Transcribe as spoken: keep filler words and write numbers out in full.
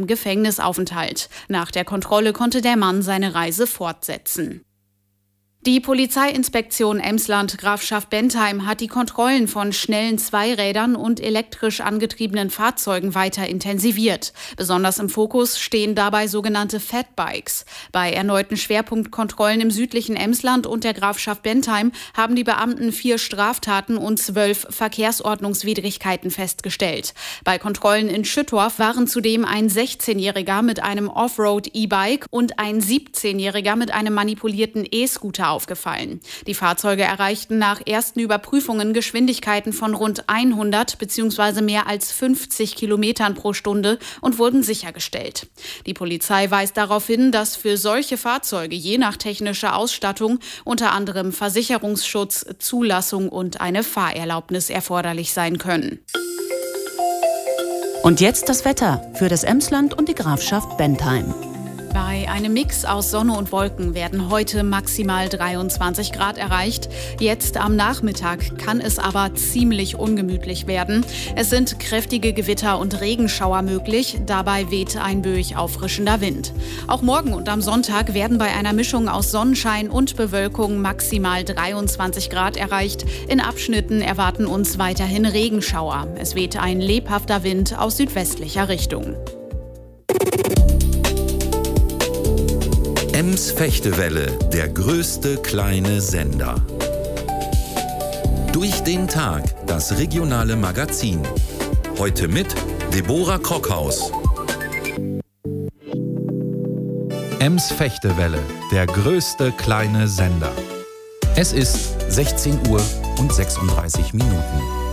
einem Gefängnisaufenthalt. Nach der Kontrolle konnte der Mann seine Reise fortsetzen. Die Polizeiinspektion Emsland-Grafschaft Bentheim hat die Kontrollen von schnellen Zweirädern und elektrisch angetriebenen Fahrzeugen weiter intensiviert. Besonders im Fokus stehen dabei sogenannte Fatbikes. Bei erneuten Schwerpunktkontrollen im südlichen Emsland und der Grafschaft Bentheim haben die Beamten vier Straftaten und zwölf Verkehrsordnungswidrigkeiten festgestellt. Bei Kontrollen in Schüttorf waren zudem ein sechzehnjähriger mit einem Offroad-E-Bike und ein siebzehnjähriger mit einem manipulierten E-Scooter aufgefallen. Die Fahrzeuge erreichten nach ersten Überprüfungen Geschwindigkeiten von rund hundert bzw. mehr als fünfzig Kilometern pro Stunde und wurden sichergestellt. Die Polizei weist darauf hin, dass für solche Fahrzeuge je nach technischer Ausstattung unter anderem Versicherungsschutz, Zulassung und eine Fahrerlaubnis erforderlich sein können. Und jetzt das Wetter für das Emsland und die Grafschaft Bentheim. Bei einem Mix aus Sonne und Wolken werden heute maximal dreiundzwanzig Grad erreicht. Jetzt am Nachmittag kann es aber ziemlich ungemütlich werden. Es sind kräftige Gewitter und Regenschauer möglich. Dabei weht ein böig auffrischender Wind. Auch morgen und am Sonntag werden bei einer Mischung aus Sonnenschein und Bewölkung maximal dreiundzwanzig Grad erreicht. In Abschnitten erwarten uns weiterhin Regenschauer. Es weht ein lebhafter Wind aus südwestlicher Richtung. Ems Fechtewelle, der größte kleine Sender. Durch den Tag, das regionale Magazin. Heute mit Deborah Krockhaus. Ems Fechtewelle, der größte kleine Sender. Es ist sechzehn Uhr und sechsunddreißig Minuten.